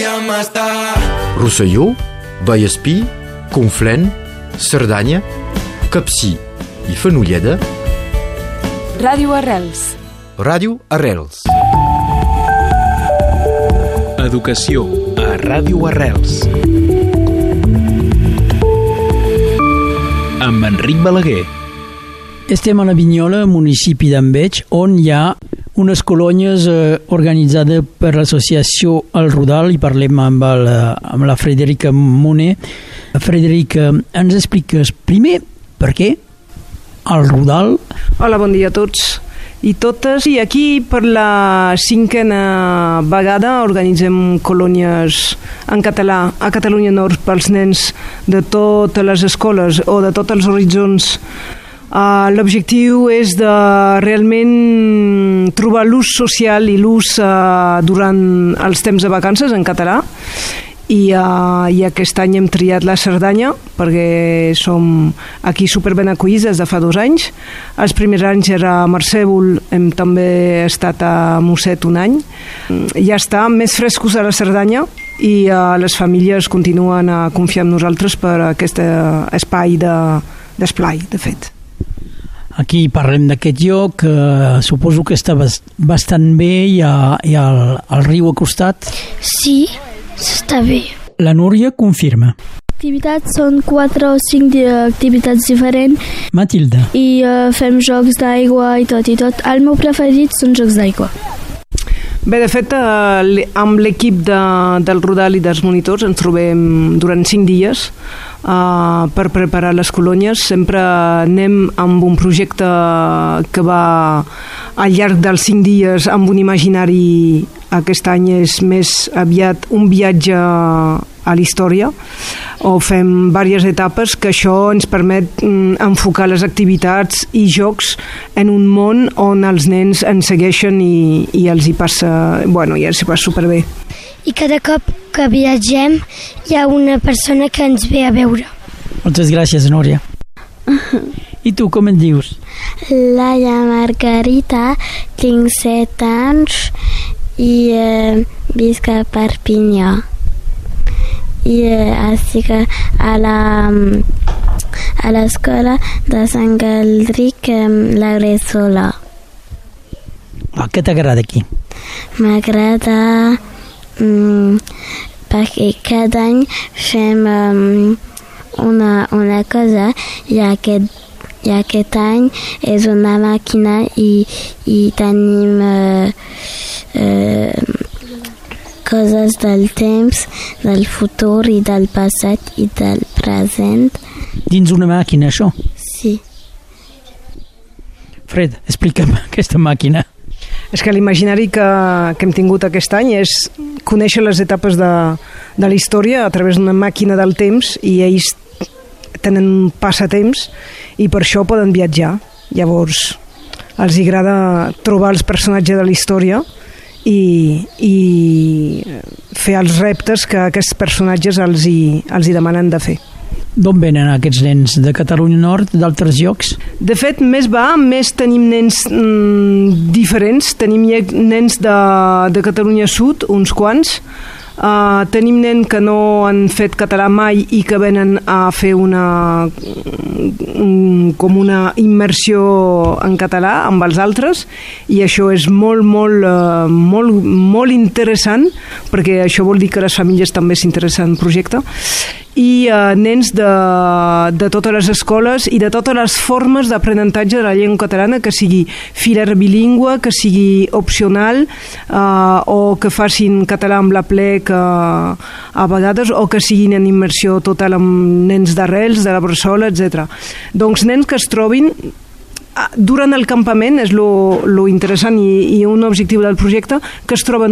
podríem estar. Rosselló, Vallespí, Conflent, Cerdanya, Capcir i Fenolleda. Ràdio Arrels. Ràdio Arrels. Educació a Ràdio Arrels. Amb Enric Balaguer. Estem a la Vignola, municipi d'Enveig, on hi ha unes colònies organitzades per l'associació El Rodal, i parlem amb la Frederica Moner. Frederica, ens expliques primer per què El Rodal? Hola, bon dia a tots i totes. I aquí per la 5a vegada organitzem colònies en català a Catalunya Nord pels nens de totes les escoles o de tots els horitzons. L'objectiu és de realment trobar l'ús social i l'ús durant els temps de vacances en català. I aquest any hem triat la Cerdanya perquè som aquí superben acollits des de fa 2 anys. Els primers anys era a Marcèvol, hem també estat a Mosset un any. Ja està, més frescos a la Cerdanya, i les famílies continuen a confiar en nosaltres per aquest espai d'esplai, de fet. Aquí parlem d'aquest lloc, suposo que està bastant bé, hi ha el riu al costat. Sí, està bé. La Núria confirma. Activitats són 4 o 5 activitats diferents. Matilda. I fem jocs d'aigua i tot. El meu preferit són jocs d'aigua. Bé, de fet, amb l'equip del Rodal i dels monitors ens trobem durant 5 dies per preparar les colònies. Sempre anem amb un projecte que va al llarg dels 5 dies amb un imaginari. Aquest any és més aviat un viatge a la història, o fem diverses etapes, que això ens permet enfocar les activitats i jocs en un món on els nens ens segueixen i els hi passa, ja els hi passa superbé. I cada cop que viatgem hi ha una persona que ens ve a veure. Moltes gràcies, Núria. I tu, com et dius? Laia Margarita, tinc 7 anys i visc a Perpinyà. I estic a l'escola de Sant Galdric, la Bressola. Què t'agrada aquí? M'agrada perquè cada any fem una cosa, i aquest any és una màquina i tenim coses del temps, del futur i del passat i del present. Dins una màquina, això? Sí. Fred, explica'm aquesta màquina. És que l'imaginari que hem tingut aquest any és conèixer les etapes de la història a través d'una màquina del temps, i ells tenen un passatemps i per això poden viatjar. Llavors els agrada trobar els personatges de la història i fer els reptes que aquests personatges els hi demanen de fer. D'on venen aquests nens? De Catalunya Nord, d'altres llocs? De fet, més tenim nens diferents. Tenim nens de Catalunya Sud, uns quants. Tenim nens que no han fet català mai i que venen a fer com una immersió en català amb els altres, i això és molt interessant, perquè això vol dir que les famílies també s'interessen en el projecte. I nens de totes les escoles i de totes les formes d'aprenentatge de la llengua catalana, que sigui filar bilingüe, que sigui opcional, o que facin català amb la plec a vegades, o que siguin en immersió total amb nens d'Arrels, de la Bressola, etc. Doncs nens que es trobin durant el campament, és lo interessant i un objectiu del projecte, que es troben